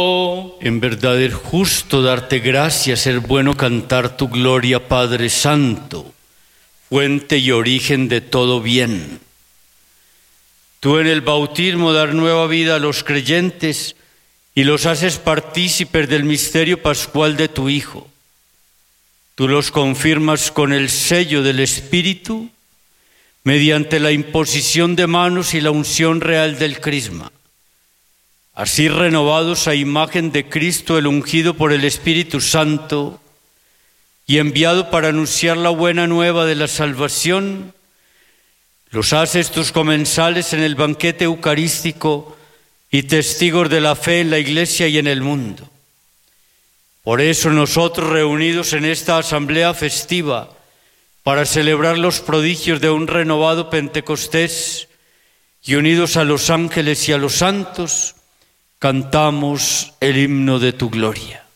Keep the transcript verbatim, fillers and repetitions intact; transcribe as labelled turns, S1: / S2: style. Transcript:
S1: Oh, en verdad es justo darte gracias, es bueno cantar tu gloria, Padre Santo, fuente y origen de todo bien. Tú en el bautismo das nueva vida a los creyentes y los haces partícipes del misterio pascual de tu Hijo. Tú los confirmas con el sello del Espíritu mediante la imposición de manos y la unción real del crisma. Así, renovados a imagen de Cristo, el ungido por el Espíritu Santo y enviado para anunciar la buena nueva de la salvación, los haces tus comensales en el banquete eucarístico y testigos de la fe en la Iglesia y en el mundo. Por eso nosotros, reunidos en esta asamblea festiva para celebrar los prodigios de un renovado Pentecostés y unidos a los ángeles y a los santos, cantamos el himno de tu gloria.